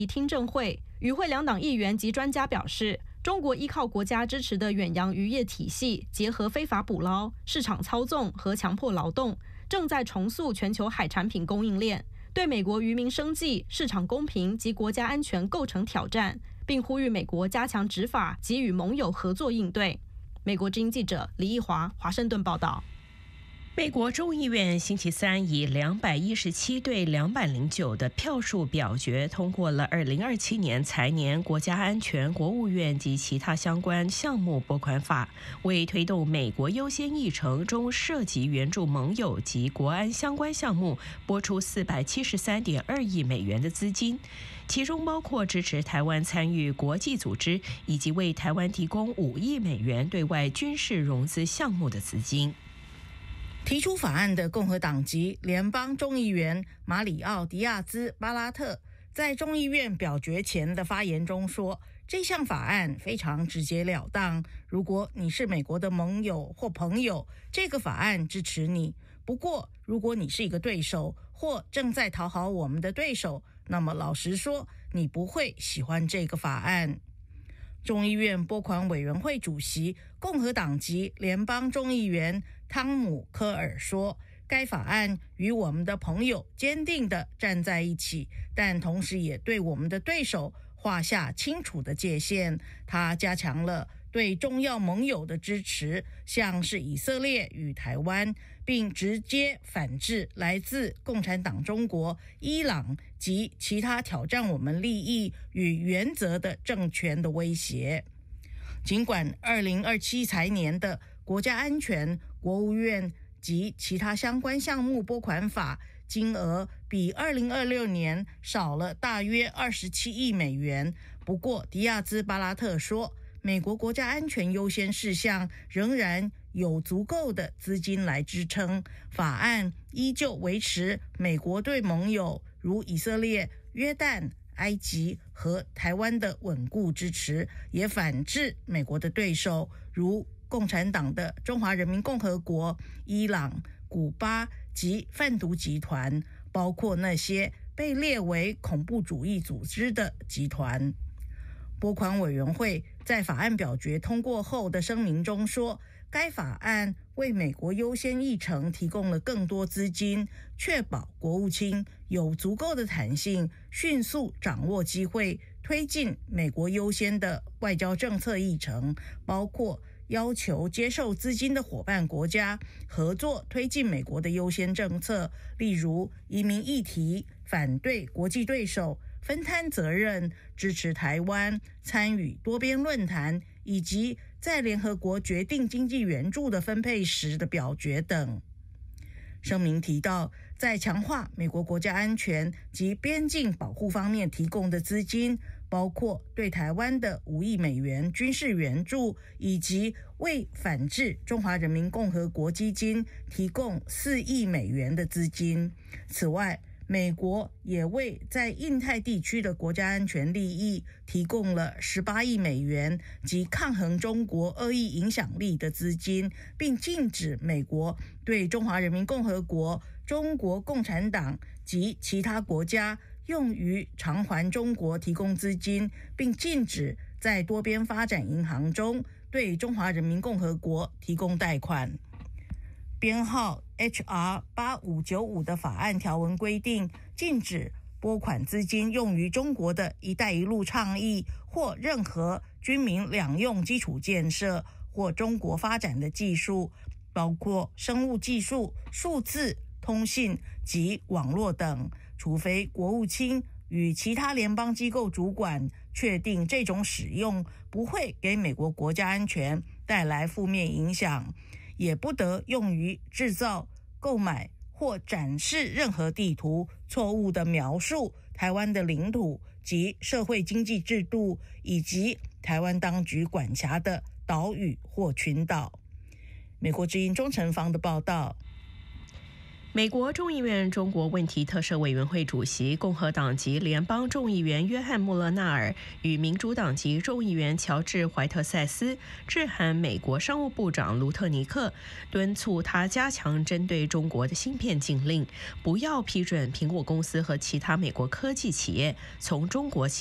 听证会，与会两党议员及专家表示，中国依靠国家支持的远洋渔业体系，结合非法捕捞、市场操纵和强迫劳动，正在重塑全球海产品供应链，对美国渔民生计、市场公平及国家安全构成挑战，并呼吁美国加强执法及与盟友合作应对。美国之音记者李义华华盛顿报道。 美国众议院星期三以217对209的票数表决通过了2027年财年国家安全、国务院及其他相关项目拨款法，为推动美国优先议程中涉及援助盟友及国安相关项目拨出473.2亿美元的资金，其中包括支持台湾参与国际组织以及为台湾提供5亿美元对外军事融资项目的资金。 提出法案的共和党籍联邦众议员马里奥·迪亚兹·巴拉特在众议院表决前的发言中说，这项法案非常直截了当，如果你是美国的盟友或朋友，这个法案支持你。不过如果你是一个对手或正在讨好我们的对手，那么老实说，你不会喜欢这个法案。众议院拨款委员会主席共和党籍联邦众议员汤姆·科尔说，该法案与我们的朋友坚定地站在一起，但同时也对我们的对手画下清楚的界限。他加强了对重要盟友的支持，像是以色列与台湾，并直接反制来自共产党中国、伊朗及其他挑战我们利益与原则的政权的威胁。尽管2027财年的国家安全、国务院及其他相关项目拨款法金额比2026年少了大约27亿美元，不过迪亚兹·巴拉特说，美国国家安全优先事项仍然有足够的资金来支撑，法案依旧维持美国对盟友如以色列、约旦、埃及和台湾的稳固支持，也反制美国的对手如共产党的中华人民共和国、伊朗、古巴及贩毒集团，包括那些被列为恐怖主义组织的集团。拨款委员会在法案表决通过后的声明中说，该法案为美国优先议程提供了更多资金，确保国务卿有足够的弹性，迅速掌握机会，推进美国优先的外交政策议程，包括要求接受资金的伙伴国家合作推进美国的优先政策，例如移民议题、反对国际对手、分摊责任、支持台湾、参与多边论坛，以及在联合国决定经济援助的分配时的表决等。声明提到，在强化美国国家安全及边境保护方面提供的资金，包括对台湾的5亿美元军事援助，以及为反制中华人民共和国基金提供4亿美元的资金。此外，美国也为在印太地区的国家安全利益提供了18亿美元及抗衡中国恶意影响力的资金，并禁止美国对中华人民共和国、中国共产党及其他国家用于偿还中国提供资金，并禁止在多边发展银行中对中华人民共和国提供贷款。编号 HR 8595的法案条文规定，禁止拨款资金用于中国的一带一路倡议或任何军民两用基础建设或中国发展的技术，包括生物技术、数字、通信及网络等，除非国务卿与其他联邦机构主管确定这种使用不会给美国国家安全带来负面影响，也不得用于制造、购买或展示任何地图，错误地描述台湾的领土及社会经济制度，以及台湾当局管辖的岛屿或群岛。美国之音钟成芳的报道。 美国众议院中国问题特设委员会主席共和党籍联邦众议员约翰·穆勒纳尔与民主党籍众议员乔治·怀特塞斯致函美国商务部长卢特尼克，敦促他加强针对中国的芯片禁令，不要批准苹果公司和其他美国科技企业从中国